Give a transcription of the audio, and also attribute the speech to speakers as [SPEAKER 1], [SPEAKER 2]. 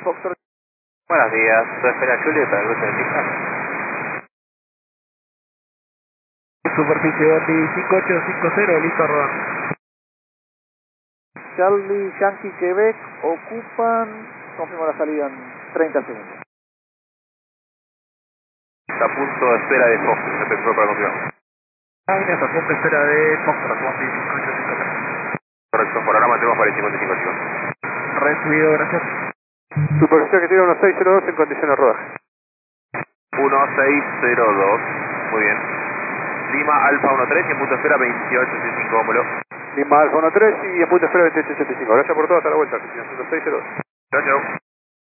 [SPEAKER 1] Foxtrot.
[SPEAKER 2] Buenos días, soy Espera Julieta, del cruce de pista.
[SPEAKER 3] Superficie Bondi 5850, listo a rodar.
[SPEAKER 1] Charlie, Yankee, Quebec, ocupan, confirmo la salida en 30 segundos.
[SPEAKER 2] Está a punto de espera de Fox, se pensó para confirmar.
[SPEAKER 3] Águilas a punto de espera de Foxtrot, Bondi 5850.
[SPEAKER 2] Correcto, por ahora mantenemos 45 chicos.
[SPEAKER 3] Recibido, gracias.
[SPEAKER 1] Superficie que tiene 1602 en condiciones de rodaje.
[SPEAKER 2] 1602, muy bien. Lima Alfa 13 y en punto de espera 2885, vámonos.
[SPEAKER 1] Lima Alfa 13 y en punto de espera 2885. Gracias por todo, hasta la vuelta. 1602.
[SPEAKER 2] Chao, chao.